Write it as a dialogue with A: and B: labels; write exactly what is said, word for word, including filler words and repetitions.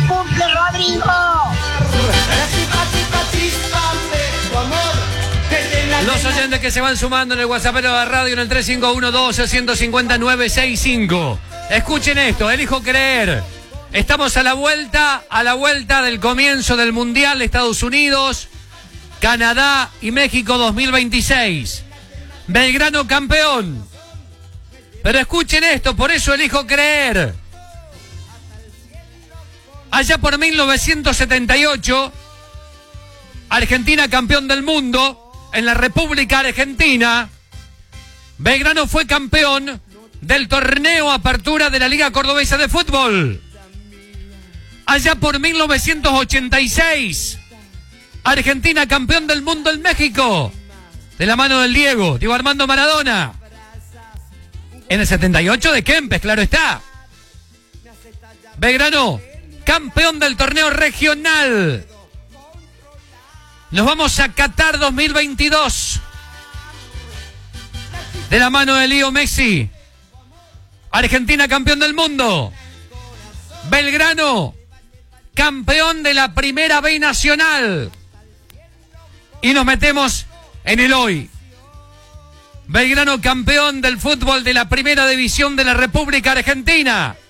A: cumple Rodrigo.
B: Los oyentes que se van sumando en el WhatsApp de la radio en el tres cinco uno dos, uno cinco cero, nueve seis cinco. Escuchen esto, elijo creer. Estamos a la vuelta, a la vuelta del comienzo del Mundial de Estados Unidos, Canadá y México dos mil veintiséis. Belgrano campeón. Pero escuchen esto, por eso elijo creer. Allá por mil novecientos setenta y ocho, Argentina campeón del mundo. En la República Argentina, Belgrano fue campeón del torneo Apertura de la Liga Cordobesa de Fútbol. Allá por mil novecientos ochenta y seis, Argentina campeón del mundo en México, de la mano del Diego, Diego Armando Maradona. En el setenta y ocho de Kempes, claro está. Belgrano, campeón del torneo regional. Nos vamos a Qatar dos mil veintidós. De la mano de Leo Messi. Argentina campeón del mundo. Belgrano, campeón de la Primera B Nacional. Y nos metemos en el hoy. Belgrano campeón del fútbol de la Primera División de la República Argentina.